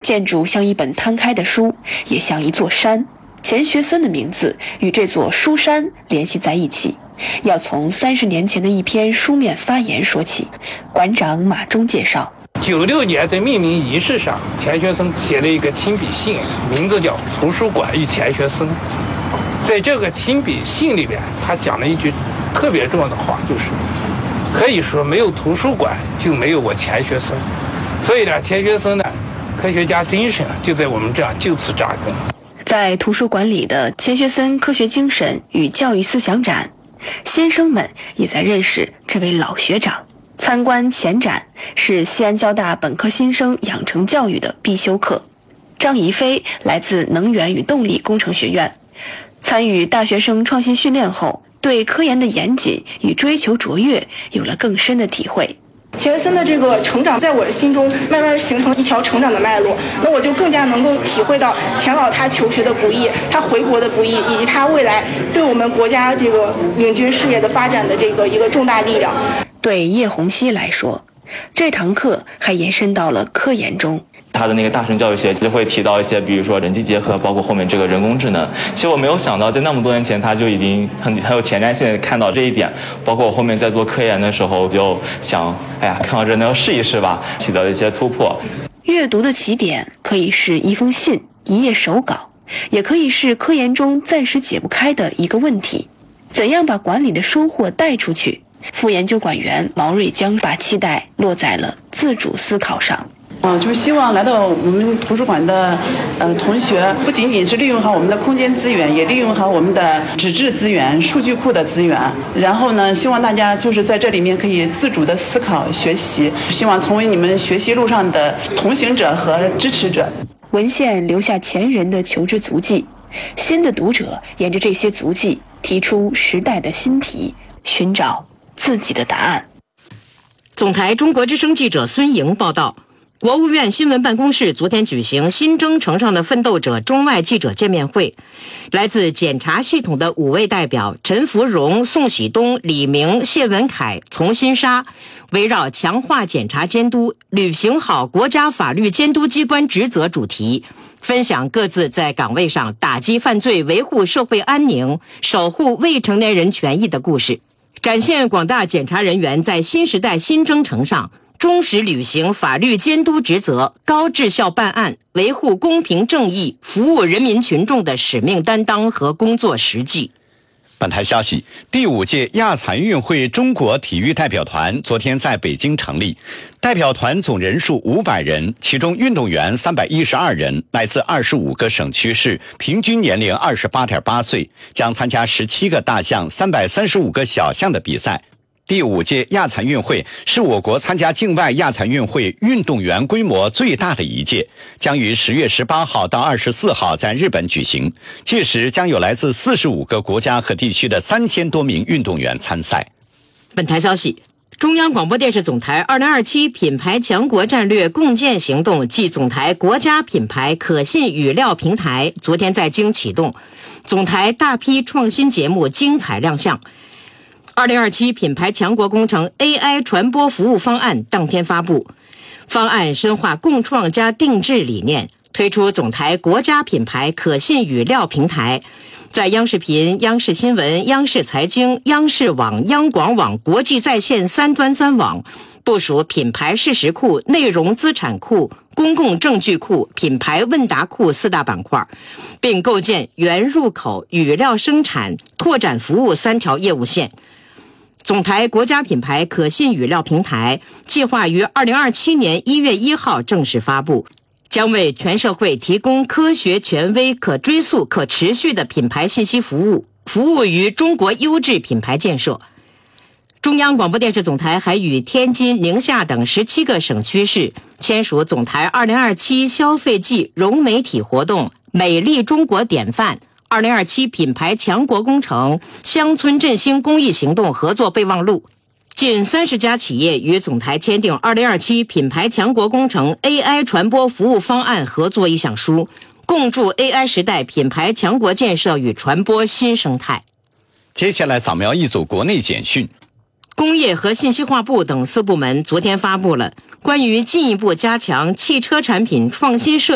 建筑像一本摊开的书，也像一座山。钱学森的名字与这座书山联系在一起，要从30年前的一篇书面发言说起。馆长马忠介绍 ，96年在命名仪式上，钱学森写了一个亲笔信，名字叫《图书馆与钱学森》。在这个亲笔信里边，他讲了一句特别重要的话，就是可以说没有图书馆就没有我钱学森。所以呢，钱学森呢，科学家精神就在我们这样就此扎根。 在图书馆里的钱学森科学精神与教育思想展，先生们也在认识这位老学长。参观前展是西安交大本科新生养成教育的必修课。张怡飞来自能源与动力工程学院，参与大学生创新训练后，对科研的严谨与追求卓越有了更深的体会。 钱学森的这个成长在我心中慢慢形成一条成长的脉络，那我就更加能够体会到钱老他求学的不易，他回国的不易，以及他未来对我们国家这个领军事业的发展的这个一个重大力量。 对叶红熙来说，这堂课还延伸到了科研中。 他的那个大学教育学就会提到一些，比如说人机结合，包括后面这个人工智能。其实我没有想到，在那么多年前，他就已经很有前瞻性的看到这一点。包括我后面在做科研的时候，就想，看到这能试一试吧，取得了一些突破。 阅读的起点可以是一封信、一页手稿，也可以是科研中暂时解不开的一个问题。怎样把馆里的收获带出去？副研究馆员毛瑞江把期待落在了自主思考上。 就是希望来到我们图书馆的同学，不仅仅是利用好我们的空间资源，也利用好我们的纸质资源、数据库的资源。然后呢，希望大家就是在这里面可以自主的思考、学习，希望成为你们学习路上的同行者和支持者。 文献留下前人的求知足迹，新的读者沿着这些足迹提出时代的新题，寻找自己的答案。 总台中国之声记者孙莹报道。国务院新闻办公室昨天举行新征程上的奋斗者中外记者见面会，来自检察系统的5位代表陈福荣、宋喜东、李明、谢文凯、丛新沙，围绕强化检察监督、履行好国家法律监督机关职责主题，分享各自在岗位上打击犯罪、维护社会安宁、守护未成年人权益的故事，展现广大检察人员在新时代新征程上忠实履行法律监督职责，高质效办案，维护公平正义，服务人民群众的使命担当和工作实际。 本台消息，第5届亚残运会中国体育代表团昨天在北京成立，代表团总人数500人，其中运动员312人，来自25个省区市，平均年龄28.8岁，将参加17个大项、335个小项的比赛。第5届亚残运会是我国参加境外亚残运会运动员规模最大的一届，将于10月18号到24号在日本举行。届时将有来自45个国家和地区的3000多名运动员参赛。 本台消息，中央广播电视总台2027品牌强国战略共建行动暨总台国家品牌可信语料平台昨天在京启动，总台大批创新节目精彩亮相。2027品牌强国工程 AI 传播服务方案当天发布，方案深化共创加定制理念，推出总台国家品牌可信语料平台，在央视频、央视新闻、央视财经、央视网、央广网、国际在线3端3网部署品牌事实库、内容资产库、公共证据库、品牌问答库4大板块，并构建原入口、语料生产、拓展服务3条业务线。总台国家品牌可信语料平台计划于2027年1月1号正式发布，将为全社会提供科学、权威、可追溯、可持续的品牌信息服务，服务于中国优质品牌建设。中央广播电视总台还与天津、宁夏等17个省区市签署总台2027消费季融媒体活动美丽中国典范2027品牌强国工程乡村振兴公益行动合作备忘录，近30家企业与总台签订2027品牌强国工程 AI 传播服务方案合作意向书，共筑 AI 时代品牌强国建设与传播新生态。 接下来扫描一组国内简讯。 工业和信息化部等4部门昨天发布了关于进一步加强汽车产品创新设